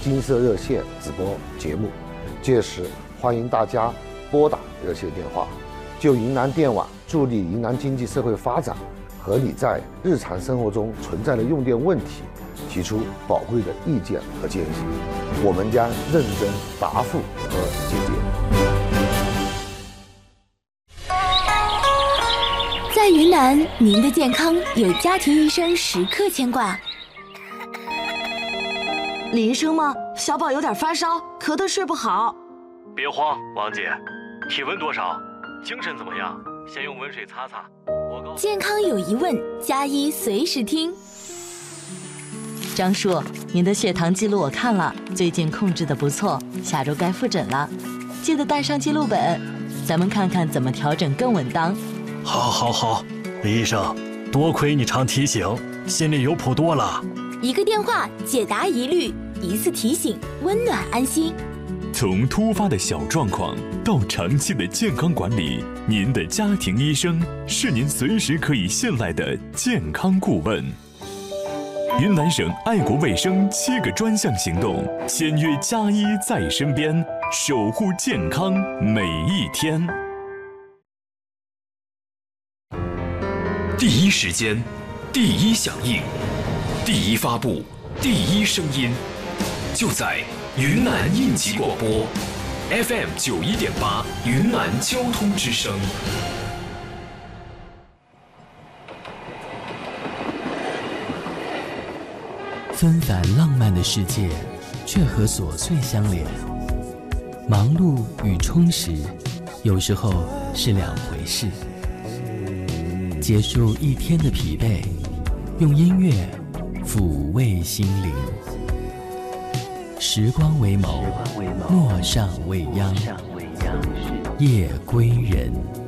金色热线直播节目，届时欢迎大家拨打热线电话，就云南电网助力云南经济社会发展和你在日常生活中存在的用电问题提出宝贵的意见和建议，我们将认真答复和解决。 在云南，您的健康有家庭医生时刻牵挂。 李医生吗？小宝有点发烧，咳得睡不好。 别慌，王姐，体温多少？精神怎么样？先用温水擦擦。 健康有疑问，加医随时听。 张叔，您的血糖记录我看了，最近控制得不错，下周该复诊了，记得带上记录本，咱们看看怎么调整更稳当。 好，李医生，多亏你常提醒，心里有谱多了。 一个电话解答疑虑，一次提醒温暖安心。 从突发的小状况到长期的健康管理，您的家庭医生是您随时可以信赖的健康顾问。云南省爱国卫生7个专项行动，签约加医在身边，守护健康每一天。 第一时间，第一响应，第一发布，第一声音，就在云南应急广播 FM 91.8云南交通之声。 纷繁浪漫的世界，却和琐碎相连。忙碌与充实，有时候是两回事。结束一天的疲惫，用音乐抚慰心灵。时光为眸，陌上未央，夜归人。